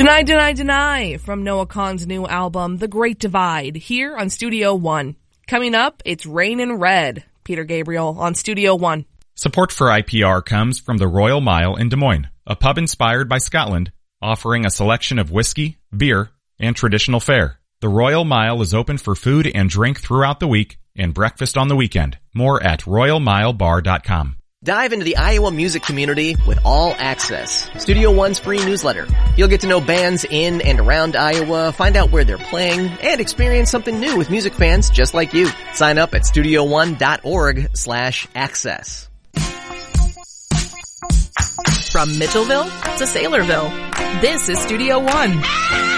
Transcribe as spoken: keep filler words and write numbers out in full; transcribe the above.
Deny, Deny, Deny from Noah Kahan's new album, The Great Divide, here on Studio One. Coming up, it's Rain and Red. Peter Gabriel on Studio One. Support for I P R comes from the Royal Mile in Des Moines, a pub inspired by Scotland, offering a selection of whiskey, beer, and traditional fare. The Royal Mile is open for food and drink throughout the week and breakfast on the weekend. More at royal mile bar dot com. Dive into the Iowa music community with All Access, Studio One's free newsletter. You'll get to know bands in and around Iowa, find out where they're playing, and experience something new with music fans just like you. Sign up at studio one dot org slash access. From Mitchellville to Saylorville, this is Studio One.